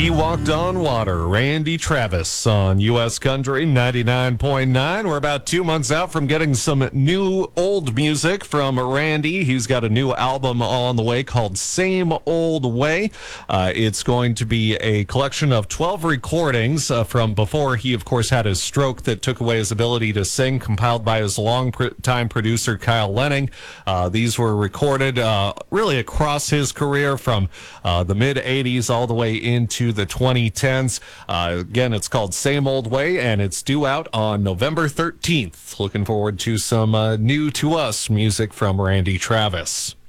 He Walked on Water, Randy Travis on U.S. Country 99.9. We're about 2 months out from getting some new old music from Randy. He's got a new album on the way called Same Old Way. It's going to be a collection of 12 recordings from before he, of course, had his stroke that took away his ability to sing, compiled by his longtime producer, Kyle Lenning. These were recorded really across his career from the mid-'80s all the way into the 2010s. Again, it's called Same Old Way, and it's due out on November 13th. Looking forward to some new to us music from Randy Travis.